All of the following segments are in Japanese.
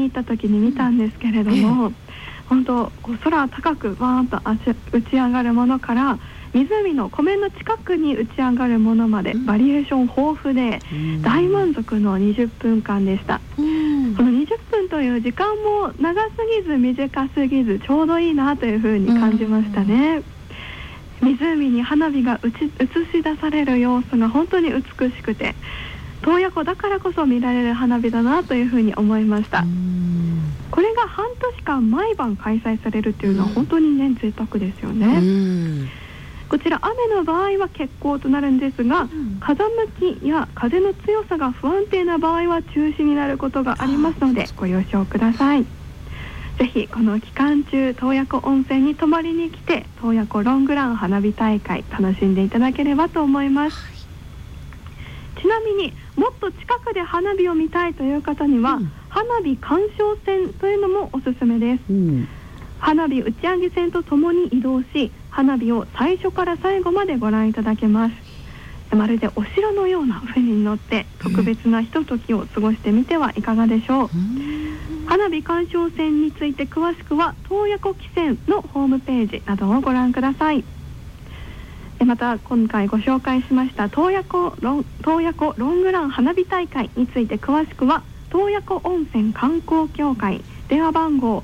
行った時に見たんですけれども、本当こう空高くバーンと打ち上がるものから湖の湖面の近くに打ち上がるものまでバリエーション豊富で大満足の20分間でした。この20分という時間も長すぎず短すぎずちょうどいいなというふうに感じましたね。湖に花火が映し出される様子が本当に美しくて、洞爺湖だからこそ見られる花火だなというふうに思いました。これが半年間毎晩開催されるっていうのは本当にね、贅沢ですよね。こちら雨の場合は欠航となるんですが、風向きや風の強さが不安定な場合は中止になることがありますのでご了承ください。ぜひこの期間中洞爺湖温泉に泊まりに来て洞爺湖ロングラン花火大会楽しんでいただければと思います。ちなみにもっと近くで花火を見たいという方には、花火鑑賞船というのもおすすめです。花火打ち上げ船とともに移動し、花火を最初から最後までご覧いただけます。まるでお城のような船に乗って特別なひとときを過ごしてみてはいかがでしょう。花火鑑賞船について詳しくは洞爺湖汽船のホームページなどをご覧ください。また今回ご紹介しました洞爺湖ロングラン花火大会について詳しくは洞爺湖温泉観光協会電話番号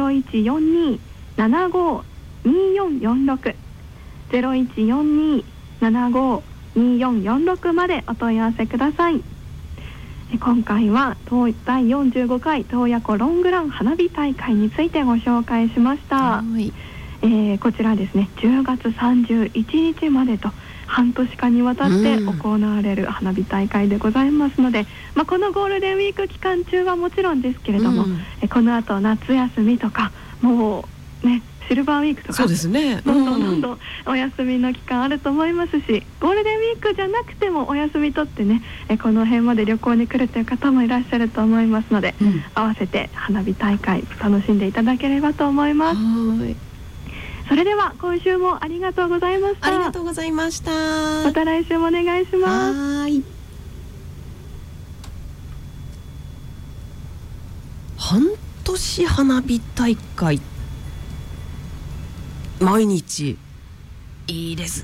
0142-752446 0142-752446 までお問い合わせください。今回は第45回洞爺湖ロングラン花火大会についてご紹介しました。こちらですね、10月31日までと半年間にわたって行われる花火大会でございますので、このゴールデンウィーク期間中はもちろんですけれども、この後夏休みとかもうね、シルバーウィークとかそうですね、 どんどんお休みの期間あると思いますし、ゴールデンウィークじゃなくてもお休み取ってね、この辺まで旅行に来るという方もいらっしゃると思いますので、合わせて花火大会楽しんでいただければと思います。それでは今週もありがとうございました。 ありがとうございました。 また来週もお願いします。 半年花火大会、毎日いいですね。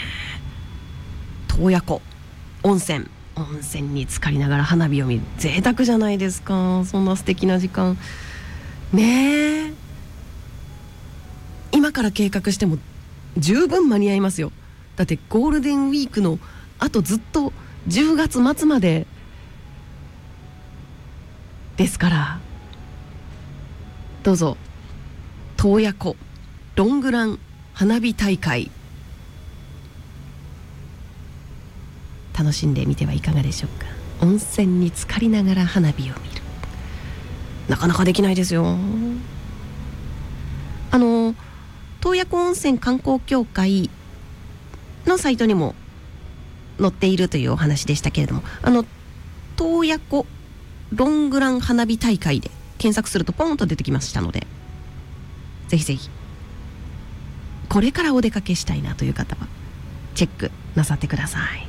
洞爺湖温泉に浸かりながら花火を見る、贅沢じゃないですか。そんな素敵な時間ねえ、今から計画しても十分間に合いますよ。だってゴールデンウィークのあとずっと10月末までですから、どうぞ洞爺湖ロングラン花火大会楽しんでみてはいかがでしょうか。温泉に浸かりながら花火を見る、なかなかできないですよ。洞爺湖温泉観光協会のサイトにも載っているというお話でしたけれども、洞爺湖ロングラン花火大会で検索するとポンと出てきましたので、ぜひぜひこれからお出かけしたいなという方はチェックなさってください。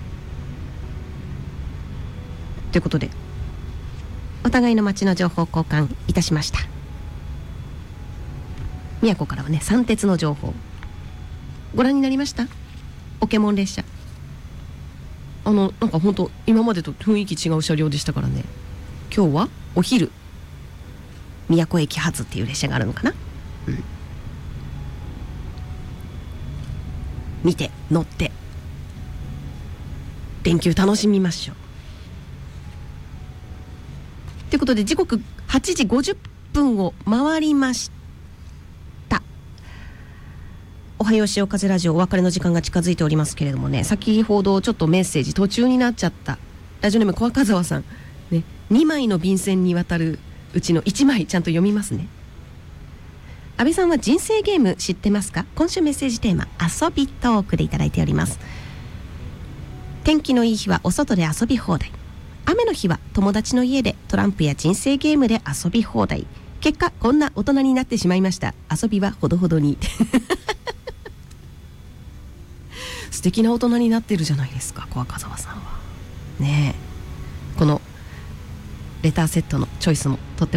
ということで、お互いの街の情報交換いたしました。宮古からはね、三鉄の情報ご覧になりました？オケモン列車、なんか本当今までと雰囲気違う車両でしたからね。今日はお昼宮古駅発っていう列車があるのかな、見て乗って連休楽しみましょう。ということで時刻8時50分を回りました。おはよう潮風ラジオ、お別れの時間が近づいておりますけれどもね、先ほどちょっとメッセージ途中になっちゃったラジオネーム小赤沢さん、ね、2枚の便箋にわたるうちの1枚ちゃんと読みますね。安倍さんは人生ゲーム知ってますか？今週メッセージテーマ遊びトークでいただいております。天気のいい日はお外で遊び放題、雨の日は友達の家でトランプや人生ゲームで遊び放題、結果こんな大人になってしまいました。遊びはほどほどに素敵な大人になってるじゃないですか、小赤沢さんはね。このレターセットのチョイスもとって